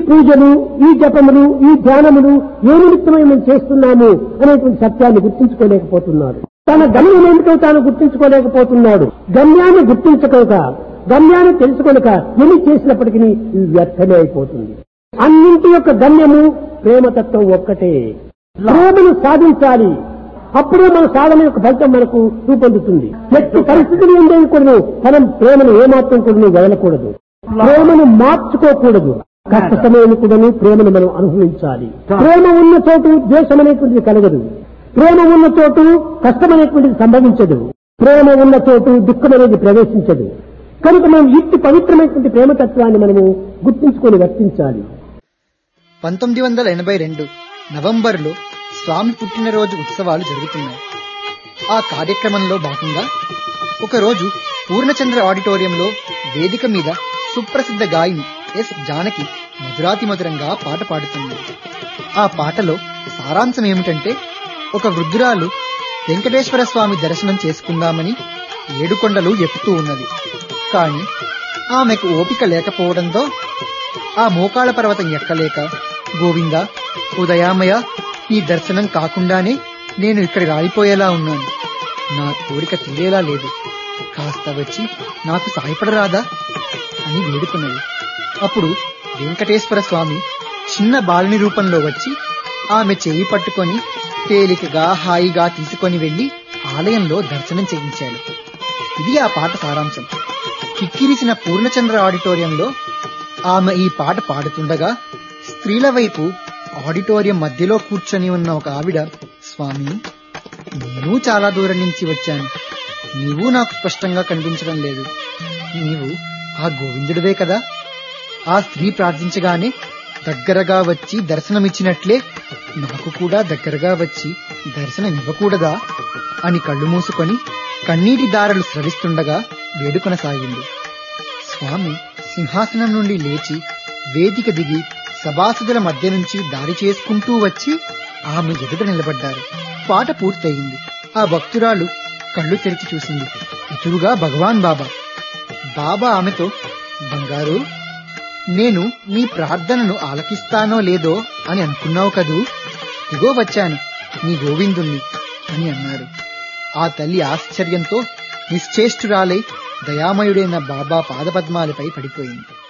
పూజలు, ఈ జపములు, ఈ ధ్యానములు ఏ నిమిత్తమై మేము చేస్తున్నాము అనేటువంటి సత్యాన్ని గుర్తించుకోలేకపోతున్నాడు. తన గమ్యం ఏమిటో తాను గుర్తించుకోలేకపోతున్నాడు. గమ్యాన్ని గుర్తించక, గమ్యాన్ని తెలుసుకోలేక ఎన్ని చేసినప్పటికీ ఇది వ్యర్థమే అయిపోతుంది. అన్నింటి యొక్క గమ్యము ప్రేమతత్వం ఒక్కటే. ప్రేమను సాధించాలి. అప్పుడే మన సాధన యొక్క ఫలితం మనకు రూపొందుతుంది. ఎట్టి పరిస్థితులు ఉండేవి కూడా మనం ప్రేమను ఏమాత్రం కూడా వదలకూడదు. ప్రేమను మార్చుకోకూడదు. కష్ట సమయం కూడా ప్రేమను మనం అనుభవించాలి. ప్రేమ ఉన్న చోటు ద్వేషం అనేటువంటిది కలగదు. ప్రేమ ఉన్న చోటు కష్టం అనేటువంటిది సంభవించదు. ప్రేమ ఉన్న చోటు దుఃఖం అనేది ప్రవేశించదు. కనుక మనం ఇట్టి పవిత్రమైనటువంటి ప్రేమతత్వాన్ని మనము గుర్తించుకొని వర్తించాలి. 1982 నవంబర్లో స్వామి పుట్టినరోజు ఉత్సవాలు జరుగుతున్నాయి. ఆ కార్యక్రమంలో భాగంగా ఒకరోజు పూర్ణచంద్ర ఆడిటోరియంలో వేదిక మీద సుప్రసిద్ధ గాయని ఎస్ జానకి మధురాతిమధురంగా పాట పాడుతుంది. ఆ పాటలో సారాంశం ఏమిటంటే, ఒక వృద్ధురాలు వెంకటేశ్వర స్వామి దర్శనం చేసుకుందామని ఏడుకొండలు ఎక్కుతూ ఉన్నది. కాని ఆమెకు ఓపిక లేకపోవడంతో ఆ మోకాళ్ళ పర్వతం ఎక్కలేక, గోవిందా, ఉదయామయ, ఈ దర్శనం కాకుండానే నేను ఇక్కడ రాలిపోయేలా ఉన్నాను. నా కోరిక తీరేలా లేదు. కాస్త వచ్చి నాకు సాయపడరాదా అని వేడుకున్నది. అప్పుడు వెంకటేశ్వర స్వామి చిన్న బాలుని రూపంలో వచ్చి ఆమె చేయి పట్టుకొని తేలికగా హాయిగా తీసుకొని వెళ్లి ఆలయంలో దర్శనం చేయించాడు. ఇది ఆ పాట సారాంశం. కిక్కిరిసిన పూర్ణచంద్ర ఆడిటోరియంలో ఆమె ఈ పాట పాడుతుండగా స్త్రీల వైపు ఆడిటోరియం మధ్యలో కూర్చొని ఉన్న ఒక ఆవిడ, స్వామి, నేను చాలా దూరం నుంచి వచ్చాను. నీవు నాకు స్పష్టంగా కనిపించడం లేదు. నీవు ఆ గోవిందుడివే కదా? ఆ స్త్రీ ప్రార్థించగానే దగ్గరగా వచ్చి దర్శనమిచ్చినట్లే నాకు కూడా దగ్గరగా వచ్చి దర్శనమివ్వకూడదా అని కళ్ళు మూసుకొని కన్నీటి దారలు స్రవిస్తుండగా వేడుకొనసాగింది. స్వామి సింహాసనం నుండి లేచి వేదిక దిగి సభాసదుల మధ్య నుంచి దారి చేసుకుంటూ వచ్చి ఆమె ఎదుట నిలబడ్డారు. పాట పూర్తయింది. ఆ భక్తురాలు కళ్ళు తెరిచి చూసింది. ఎదురుగా భగవాన్ బాబా. బాబా ఆమెతో, బంగారు, నేను నీ ప్రార్థనను ఆలకిస్తానో లేదో అని అనుకున్నావు కదూ, ఇగో వచ్చాను నీ గోవిందుణ్ణి అని అన్నారు. ఆ తల్లి ఆశ్చర్యంతో నిశ్చేష్టురాలై దయామయుడైన బాబా పాదపద్మాలపై పడిపోయింది.